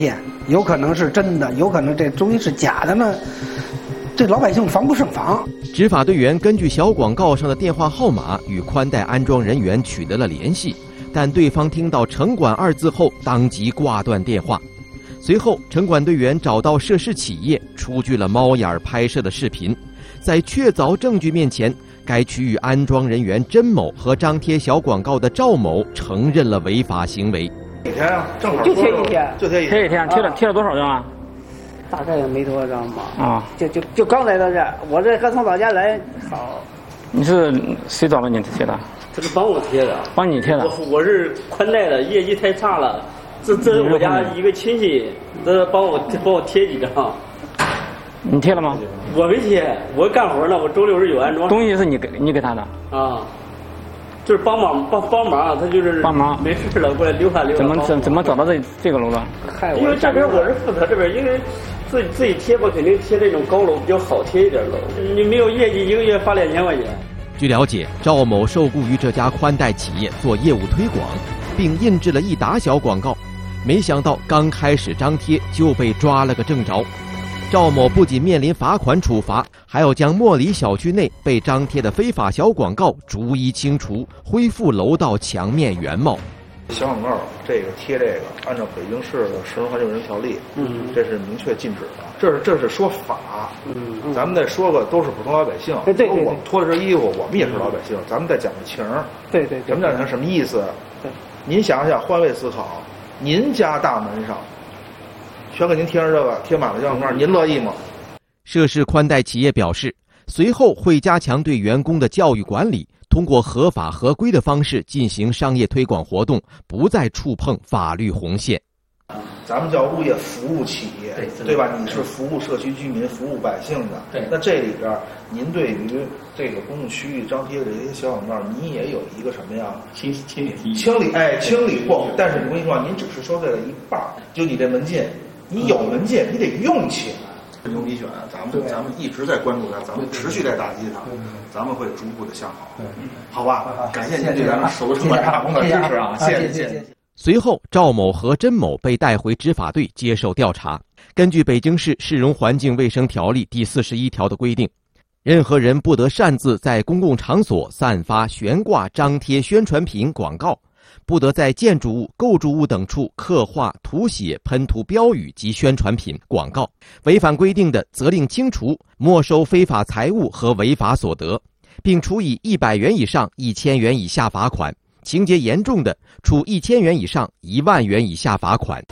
有可能是真的，有可能这东西是假的呢，这老百姓防不胜防。 执法队员根据小广告上的电话号码与宽带安装人员取得了联系，但对方听到城管2字后当即挂断电话。随后城管队员找到涉事企业，出具了猫眼拍摄的视频。在确凿证据面前，该区域安装人员甄某和张贴小广告的赵某承认了违法行为。 几天啊？正好就贴一天， 就贴一天， 贴了多少张啊？ 大概也没多少张吧。 啊， 就刚来到这儿，我这刚从老家来。好， 你是谁找的你贴的？ 他是帮我贴的， 帮你贴的。 我是宽带的，业绩太差了。这是我家一个亲戚，这帮我贴几张。 你贴了吗？ 我没贴，我干活呢，我周六日有安装。 东西是你给他的啊，就是帮忙，他就是帮忙， 没事了过来溜达溜达。怎么找到这个楼的？ 因为这边我是负责这边，因为自己贴吧，肯定贴这种高楼比较好贴一点楼。你没有业绩，一个月发2000块钱。 据了解，赵某受雇于这家宽带企业做业务推广，并印制了一沓小广告。没想到刚开始张贴就被抓了个正着。赵某不仅面临罚款处罚，还要将莫里小区内被张贴的非法小广告逐一清除，恢复楼道墙面原貌。 小广告这个贴这个，按照北京市的《市容环境卫生条例》，这是明确禁止的。这是说法，咱们再说个都是普通老百姓。 对， 我们脱着衣服，我们也是老百姓，咱们再讲个情。 对， 咱们讲情什么意思？ 对， 您想想，换位思考，您家大门上全给您贴上这个，贴满了小广告，您乐意吗？ 涉事宽带企业表示，随后会加强对员工的教育管理，通过合法合规的方式进行商业推广活动，不再触碰法律红线。 咱们叫物业服务企业，对吧？你是服务社区居民、服务百姓的。对。那这里边，您对于这个公共区域张贴的这些小广告，您也有一个什么呀？清理过。但是我跟你说，您只是收这个一半，就你这门禁，你有门禁，你得用起来。牛皮癣，咱们一直在关注它，咱们持续在打击它，咱们会逐步的向好。好吧，感谢您对咱们守城管打工的支持啊！谢谢。 随后，赵某和甄某被带回执法队接受调查。根据北京市市容环境卫生条例第41条的规定，任何人不得擅自在公共场所散发、悬挂、张贴宣传品、广告，不得在建筑物、构筑物等处刻画、涂写、喷涂标语及宣传品、广告。违反规定的，责令清除、没收非法财物和违法所得，并处以100元以上1000元以下罚款。情节严重的，处1000元以上1万元以下罚款。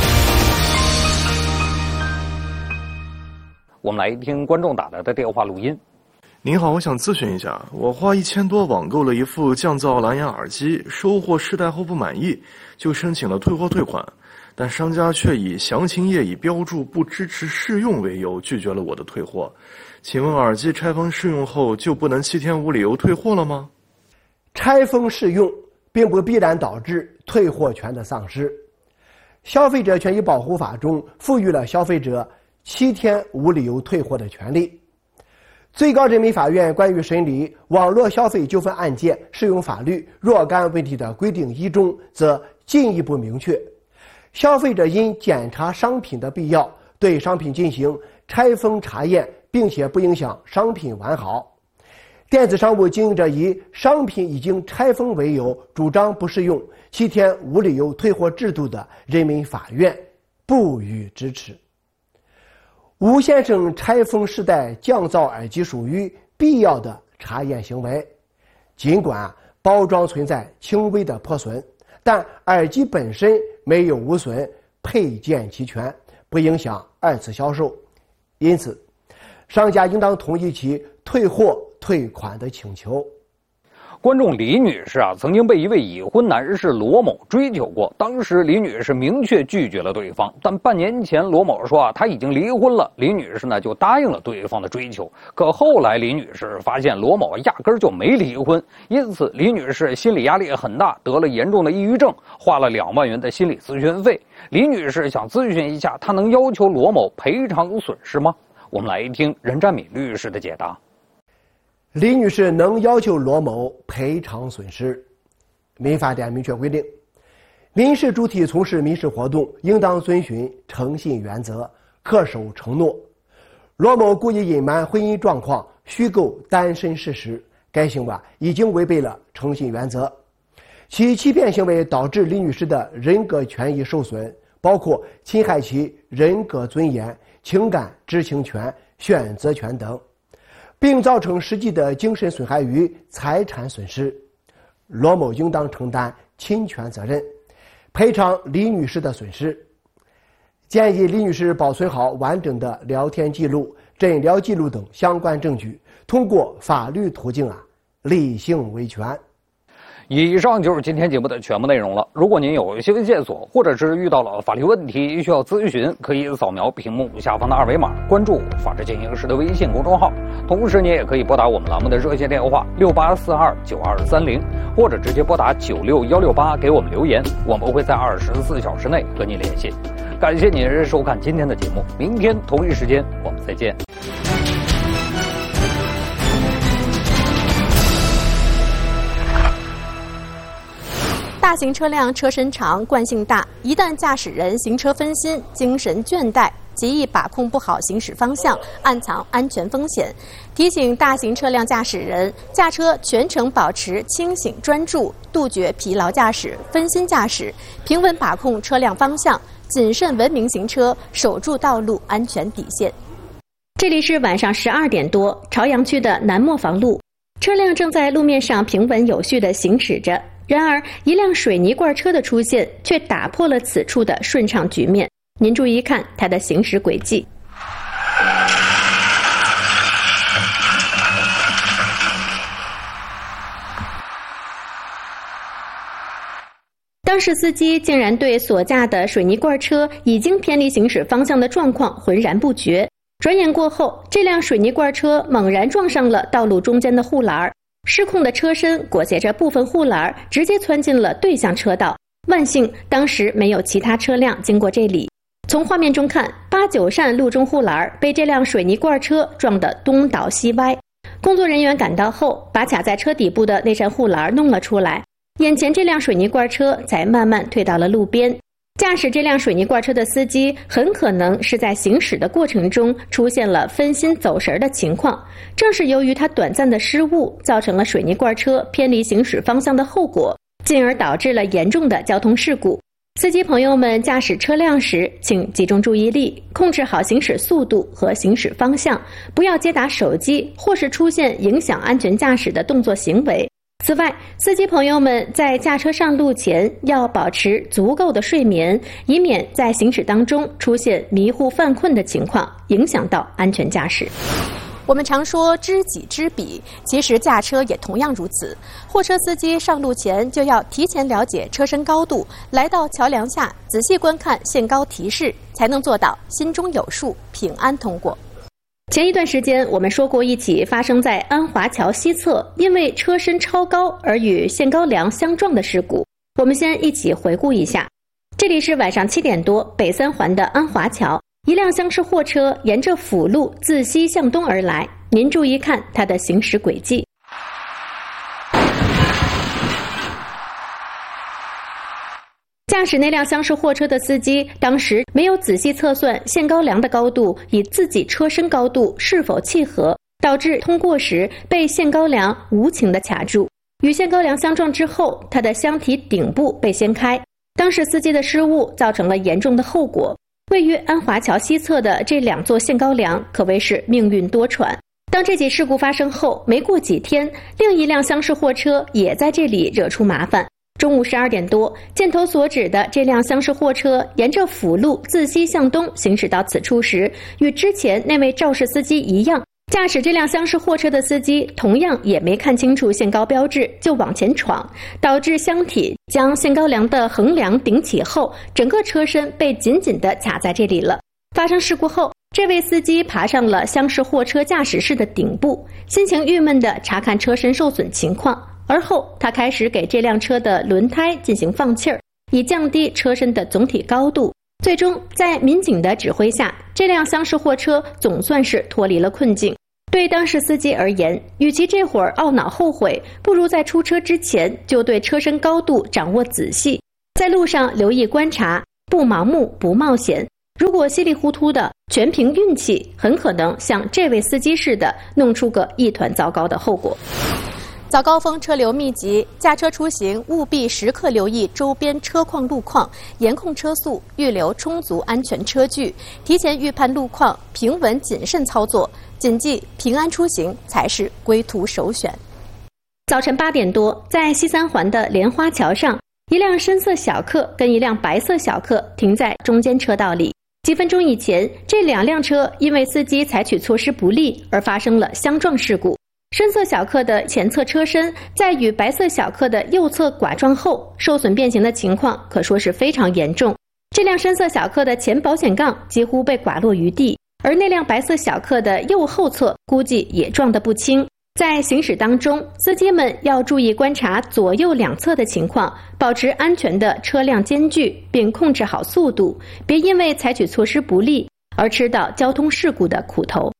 我们来听观众打来的电话录音。 您好，我想咨询一下，我花1000多网购了一副降噪蓝牙耳机，收货试戴后不满意，就申请了退货退款，但商家却以详情页已标注不支持试用为由拒绝了我的退货。请问耳机拆封试用后就不能7天无理由退货了吗？ 拆封试用并不必然导致退货权的丧失。消费者权益保护法中赋予了消费者7天无理由退货的权利。最高人民法院关于审理网络消费纠纷案件适用法律若干问题的规定1中则进一步明确，消费者因检查商品的必要，对商品进行拆封查验，并且不影响商品完好。电子商务经营者以商品已经拆封为由主张不适用7天无理由退货制度的，人民法院不予支持。吴先生拆封试戴降噪耳机属于必要的查验行为，尽管包装存在轻微的破损，但耳机本身没有无损，配件齐全，不影响2次销售，因此商家应当同意其退货退款的请求。 观众李女士曾经被一位已婚男士罗某追求过，当时李女士明确拒绝了对方，但半年前罗某说他已经离婚了，李女士就答应了对方的追求。可后来李女士发现罗某压根就没离婚，因此李女士心理压力很大，得了严重的抑郁症，花了2万元的心理咨询费。李女士想咨询一下，她能要求罗某赔偿损失吗？我们来听任占敏律师的解答。 李女士能要求罗某赔偿损失。民法典明确规定， 民事主体从事民事活动，应当遵循诚信原则，恪守承诺。罗某故意隐瞒婚姻状况，虚构单身事实，该行为已经违背了诚信原则。其欺骗行为导致李女士的人格权益受损，包括侵害其人格尊严、情感知情权、选择权等，并造成实际的精神损害与财产损失。罗某应当承担侵权责任，赔偿李女士的损失。建议李女士保存好完整的聊天记录、诊疗记录等相关证据，通过法律途径理性维权。 以上就是今天节目的全部内容了。如果您有新闻线索，或者是遇到了法律问题需要咨询，可以扫描屏幕下方的二维码，关注法治进行时的微信公众号。同时，您也可以拨打我们栏目的热线电话68429230，或者直接拨打96168给我们留言，我们会在24小时内和您联系。感谢您收看今天的节目，明天同一时间我们再见。 大型车辆车身长、惯性大，一旦驾驶人行车分心、精神倦怠，极易把控不好行驶方向，暗藏安全风险。提醒大型车辆驾驶人，驾车全程保持清醒专注，杜绝疲劳驾驶、分心驾驶，平稳把控车辆方向，谨慎文明行车，守住道路安全底线。这里是晚上12点多，朝阳区的南磨坊路，车辆正在路面上平稳有序地行驶着。然而，一辆水泥罐车的出现却打破了此处的顺畅局面。您注意看它的行驶轨迹。当时司机竟然对所驾的水泥罐车已经偏离行驶方向的状况浑然不觉。转眼过后，这辆水泥罐车猛然撞上了道路中间的护栏。失控的车身裹挟着部分护栏，直接窜进了对向车道。万幸当时没有其他车辆经过这里。从画面中看，8、9扇路中护栏被这辆水泥罐车撞得东倒西歪。工作人员赶到后，把卡在车底部的那扇护栏弄了出来，眼前这辆水泥罐车才慢慢退到了路边。驾驶这辆水泥罐车的司机很可能是在行驶的过程中出现了分心走神的情况，正是由于他短暂的失误，造成了水泥罐车偏离行驶方向的后果，进而导致了严重的交通事故。司机朋友们驾驶车辆时，请集中注意力，控制好行驶速度和行驶方向，不要接打手机或是出现影响安全驾驶的动作行为。此外，司机朋友们在驾车上路前要保持足够的睡眠，以免在行驶当中出现迷糊犯困的情况，影响到安全驾驶。我们常说知己知彼，其实驾车也同样如此。货车司机上路前就要提前了解车身高度，来到桥梁下仔细观看限高提示，才能做到心中有数，平安通过。前一段时间我们说过一起发生在安华桥西侧因为车身超高而与限高梁相撞的事故，我们先一起回顾一下。这里是晚上7点多，北3环的安华桥，一辆厢式货车沿着辅路自西向东而来，您注意看它的行驶轨迹。驾驶那辆厢式货车的司机当时没有仔细测算限高梁的高度与自己车身高度是否契合，导致通过时被限高梁无情地卡住。与限高梁相撞之后，它的箱体顶部被掀开，当时司机的失误造成了严重的后果。位于安华桥西侧的这2座限高梁可谓是命运多舛。当这起事故发生后，没过几天，另一辆厢式货车也在这里惹出麻烦。中午12点多，箭头所指的这辆厢式货车沿着辅路自西向东行驶到此处时，与之前那位肇事司机一样，驾驶这辆厢式货车的司机同样也没看清楚限高标志就往前闯，导致箱体将限高梁的横梁顶起后，整个车身被紧紧地卡在这里了。发生事故后，这位司机爬上了厢式货车驾驶室的顶部，心情郁闷地查看车身受损情况。而后他开始给这辆车的轮胎进行放气儿，以降低车身的总体高度。最终在民警的指挥下，这辆厢式货车总算是脱离了困境。对当事司机而言，与其这会儿懊恼后悔，不如在出车之前就对车身高度掌握仔细。 在路上留意观察，不盲目不冒险。如果稀里糊涂的全凭运气，很可能像这位司机似的弄出个一团糟糕的后果。早高峰车流密集，驾车出行务必时刻留意周边车况路况，严控车速，预留充足安全车距，提前预判路况，平稳谨慎操作。谨记平安出行才是归途首选。早晨8点多，在西三环的莲花桥上，一辆深色小客跟一辆白色小客停在中间车道里。几分钟以前，这2辆车因为司机采取措施不力而发生了相撞事故。深色小客的前侧车身在与白色小客的右侧剐撞后，受损变形的情况可说是非常严重。这辆深色小客的前保险杠几乎被剐落于地，而那辆白色小客的右后侧估计也撞得不轻。在行驶当中，司机们要注意观察左右两侧的情况，保持安全的车辆间距，并控制好速度，别因为采取措施不力而吃到交通事故的苦头。